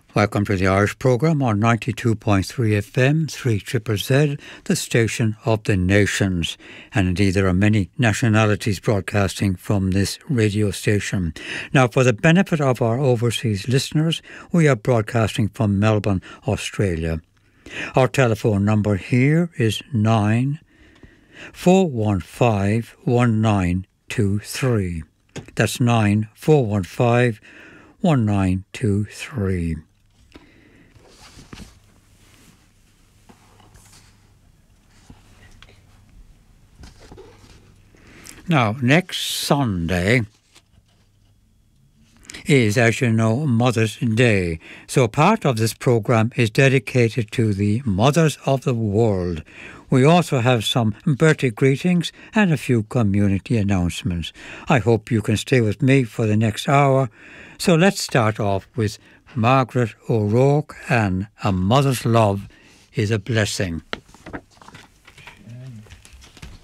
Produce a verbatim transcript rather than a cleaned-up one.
Welcome to the Irish programme on ninety-two point three F M, three Z Z Z, the station of the nations. And indeed, there are many nationalities broadcasting from this radio station. Now, for the benefit of our overseas listeners, we are broadcasting from Melbourne, Australia. Our telephone number here is nine four one five one nine two three. That's nine four one five one nine two three. Now, next Sunday is, as you know, Mother's Day. So part of this programme is dedicated to the mothers of the world. We also have some birthday greetings and a few community announcements. I hope you can stay with me for the next hour. So let's start off with Margaret O'Rourke and A Mother's Love is a Blessing.